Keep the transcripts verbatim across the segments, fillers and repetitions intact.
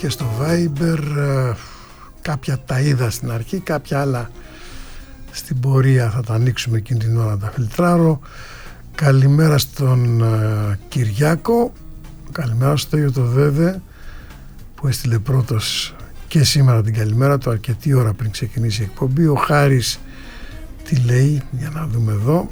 και στο Viber. Κάποια τα είδα στην αρχή, κάποια άλλα στην πορεία θα τα ανοίξουμε εκείνη την ώρα να τα φιλτράρω. Καλημέρα στον uh, Κυριάκο, καλημέρα στο Στέλιο το Δέδε που έστειλε πρώτος και σήμερα την καλημέρα του αρκετή ώρα πριν ξεκινήσει η εκπομπή. Ο Χάρης τι λέει, για να δούμε εδώ.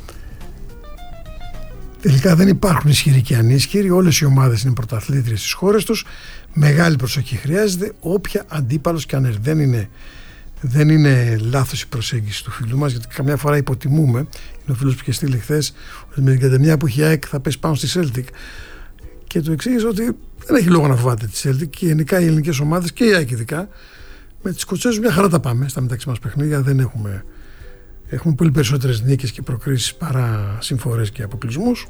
Τελικά δεν υπάρχουν ισχυροί και ανίσχυροι, όλες οι ομάδες είναι πρωταθλήτριες στις χώρες τους. Μεγάλη προσοχή χρειάζεται, όποια αντίπαλος και αν έρθει. Δεν είναι, δεν είναι λάθος η προσέγγιση του φίλου μας, γιατί καμιά φορά υποτιμούμε. Είναι ο φίλος που είχε στείλει χθες ότι με την κατεμιά που έχει ΑΕΚ θα πέσει πάνω στη Celtic, και του εξήγησε ότι δεν έχει λόγο να φοβάται τη Celtic, και γενικά οι ελληνικές ομάδες και η ΑΕΚ ειδικά. Με τις Σκοτσέζους μια χαρά τα πάμε στα μεταξύ μας παιχνίδια, δεν έχουμε, έχουμε πολύ περισσότερες νίκες και προκρίσεις παρά συμφορές και αποκλεισμούς.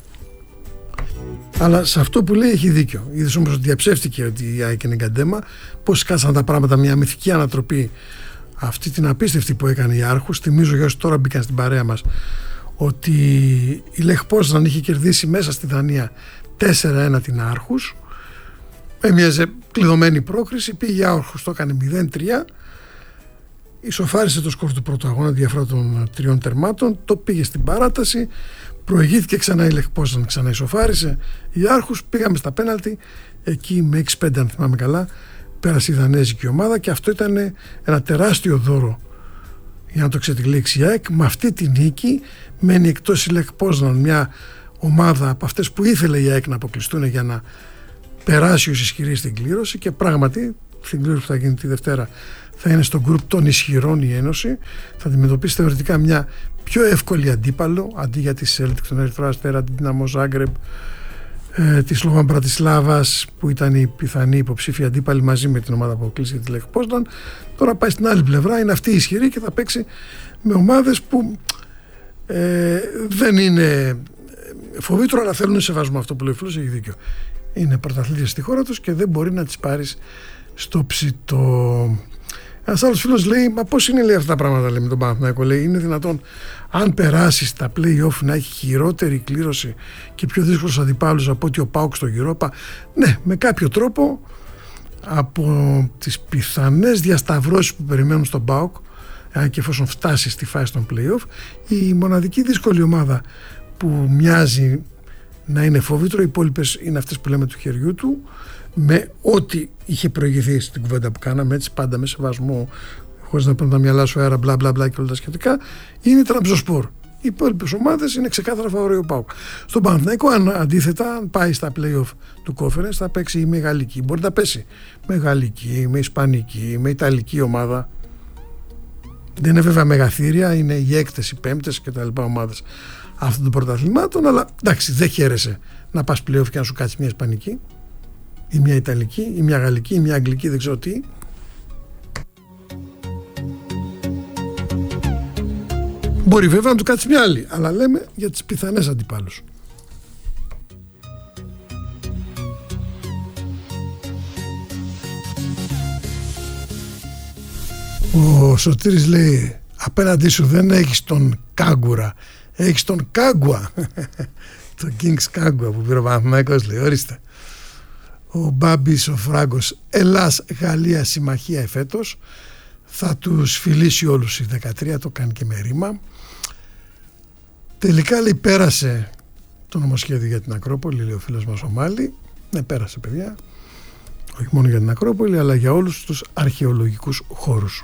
Αλλά σε αυτό που λέει έχει δίκιο. Είδες όμως ότι διαψεύτηκε ότι η ΑΕΚ είναι γκαντέμα. Πώς κάτσαν τα πράγματα, μια μυθική ανατροπή, αυτή την απίστευτη που έκανε η Άρχους. Θυμίζω για όσοι τώρα μπήκαν στην παρέα μας ότι η Λεχ Πόζναν είχε κερδίσει μέσα στη Δανία τέσσερα ένα την Άρχους. Έμοιαζε κλειδωμένη πρόκριση, πήγε η Άρχους, το έκανε μηδέν τρία, ισοφάρισε το σκορ του πρώτου αγώνα, διαφορά των τριών τερμάτων, το πήγε στην παράταση, προηγήθηκε ξανά η Λεχ Πόζναν, ξανά ισοφάρισε η Άρχους, πήγαμε στα πέναλτι, εκεί με έξι πέντε αν θυμάμαι καλά πέρασε η δανέζικη ομάδα, και αυτό ήταν ένα τεράστιο δώρο για να το ξετυλίξει η ΑΕΚ. Με αυτή τη νίκη μένει εκτός η Λεχ Πόζναν, μια ομάδα από αυτές που ήθελε η ΑΕΚ να αποκλειστούν για να περάσει ως ισχυρή στην κλήρωση, και πράγματι στην κλήρωση που θα γίνει τη Δευτέρα θα είναι στο γκρουπ των ισχυρών η Ένωση, θα αντιμετωπίσει θεωρητικά μια πιο εύκολη αντίπαλο, αντί για τη Celtic, τον Ερυθρό Αστέρα, την Δυναμό Ζάγκρεμπ, ε, τη Σλόβαν Μπρατισλάβας που ήταν η πιθανή υποψήφια αντίπαλη μαζί με την ομάδα που αποκλείσει τη Λεχ Πόζναν. Τώρα πάει στην άλλη πλευρά, είναι αυτή η ισχυρή και θα παίξει με ομάδες που ε, δεν είναι φοβήτρο, αλλά θέλουν σεβασμό. Αυτό που λέει ο φίλος έχει δίκιο. Είναι πρωταθλήτριες στη χώρα τους και δεν μπορεί να τις πάρεις στο ψητό. Ένας άλλος φίλος λέει, μα πώς είναι, λέει, αυτά τα πράγματα, λέει, με τον Παναθηναϊκό, λέει, είναι δυνατόν αν περάσει στα play-off να έχει χειρότερη κλήρωση και πιο δύσκολους αντιπάλους από ότι ο ΠΑΟΚ στο Europa? Ναι, με κάποιο τρόπο από τις πιθανές διασταυρώσεις που περιμένουν στον ΠΑΟΚ, αν και εφόσον φτάσει στη φάση των play-off, η μοναδική δύσκολη ομάδα που μοιάζει να είναι φόβητρο, οι υπόλοιπες είναι αυτές που λέμε του χεριού του, με ό,τι είχε προηγηθεί στην κουβέντα που κάναμε, έτσι πάντα με σεβασμό, χωρίς να παίρνουν τα μυαλά σου αέρα, μπλα μπλα μπλα και όλα τα σχετικά, είναι η Τραμπζοσπορ. Οι υπόλοιπες ομάδες είναι ξεκάθαρα φαβορί ο ΠΑΟΚ. Στον Παναθηναϊκό, αν αντίθετα, αν πάει στα play-off του Conference, θα παίξει η Μεγαλική. Μπορεί να πέσει με Γαλλική, με Ισπανική, με Ιταλική ομάδα. Δεν είναι βέβαια μεγαθύρια, είναι οι έκτες, οι πέμπτες κτλ. Ομάδες αυτών των πρωταθλημάτων, αλλά εντάξει, δεν χαίρεσαι να πας play-off και να σου κάτσει μια Ισπανική ή μια Ιταλική ή μια Γαλλική ή μια Αγγλική, δεν ξέρω τι. Μπορεί βέβαια να του κάτσει μια άλλη, αλλά λέμε για τις πιθανές αντιπάλους. Ο Σωτήρης λέει, απέναντί σου δεν έχεις τον Κάγκουρα, έχεις τον Κάγκουα. τον Kings Κάγκουα που πήρε ο Παναθηναϊκός, λέει, ορίστε. Ο Μπάμπης ο Φράγκος, Ελλάς Γαλλία συμμαχία εφέτος, θα τους φιλήσει όλους οι δεκατρία, το κάνει και με ρήμα. Τελικά, λέει, πέρασε το νομοσχέδιο για την Ακρόπολη, λέει ο φίλος μας ο Μάλι. Ναι, πέρασε, παιδιά, όχι μόνο για την Ακρόπολη αλλά για όλους τους αρχαιολογικούς χώρους.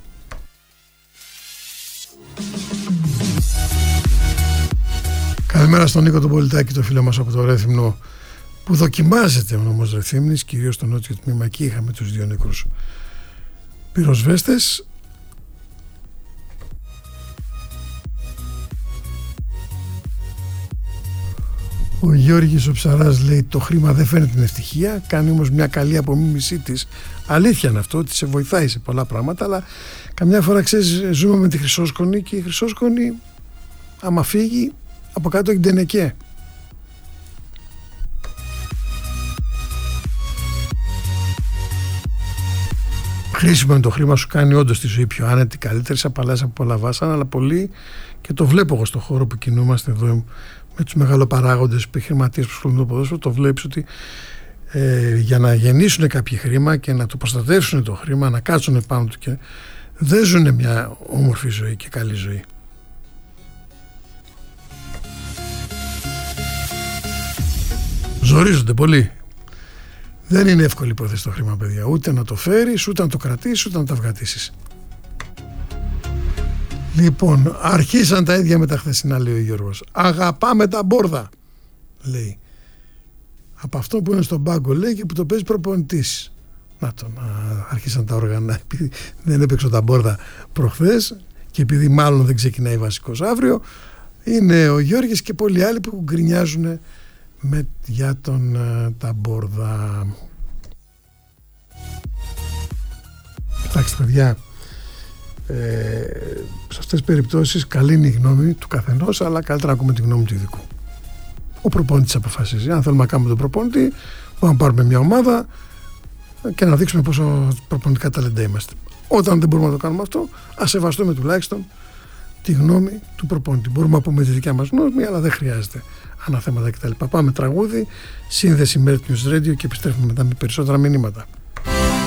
Καλημέρα στον Νίκο τον Πολιτάκη, το φίλο μας από το Ρέθυμνο, που δοκιμάζεται ο νόμος Ρεθύμνης, κυρίως στο νότιο τμήμα. Εκεί είχαμε τους δύο νεκρούς πυροσβέστες. Ο Γιώργης ο Ψαράς λέει, το χρήμα δεν φέρνει την ευτυχία, κάνει όμως μια καλή απομίμησή της. Αλήθεια είναι αυτό, ότι σε βοηθάει σε πολλά πράγματα, αλλά καμιά φορά, ξέρεις, ζούμε με τη χρυσόσκονη και η χρυσόσκονη άμα φύγει από κάτω έχει ντενεκέ. Χρήσιμο είναι το χρήμα, σου κάνει όντως τη ζωή πιο άνετη, καλύτερη, απαλλάσσει από πολλά βάσανα, αλλά πολύ, και το βλέπω εγώ στον χώρο που κινούμαστε εδώ με τους μεγαλοπαράγοντες επιχειρηματίες που ασχολούνται με το ποδόσφαιρο, το βλέπεις ότι ε, για να γεννήσουν κάποιοι χρήμα και να το προστατεύσουν το χρήμα, να κάτσουν πάνω του και δεν ζουν μια όμορφη ζωή και καλή ζωή. Ζορίζονται πολύ. Δεν είναι εύκολη υπόθεση το χρήμα, παιδιά. Ούτε να το φέρεις, ούτε να το κρατήσεις, ούτε να το αυγατήσεις. Λοιπόν, αρχίσαν τα ίδια με τα χθεσινά, λέει ο Γιώργος. Αγαπάμε τα μπόρδα, λέει. Από αυτό που είναι στον πάγκο, λέει, και που το παίζει προπονητής. Να το, να αρχίσαν τα όργανα. Επειδή δεν έπαιξε τα μπόρδα προχθές και επειδή μάλλον δεν ξεκινάει βασικός αύριο, είναι ο Γιώργης και πολλοί άλλοι που γκρινιάζουν με, για τον τα μπόρδα. Κοιτάξτε, παιδιά, ε, σε αυτές τις περιπτώσεις καλή είναι η γνώμη του καθενός, αλλά καλύτερα να ακούμε τη γνώμη του ειδικού. Ο προπονητής αποφασίζει. Αν θέλουμε να κάνουμε τον προπονητή, μπορούμε να πάρουμε μια ομάδα και να δείξουμε πόσο προπονητικά ταλέντα είμαστε. Όταν δεν μπορούμε να το κάνουμε αυτό, ας σεβαστούμε τουλάχιστον τη γνώμη του προπονητή. Μπορούμε να πούμε τη δικιά μας γνώμη, αλλά δεν χρειάζεται αναθέματα κτλ. Πάμε τραγούδι, σύνδεση με Earth News Radio και επιστρέφουμε μετά με περισσότερα μηνύματα.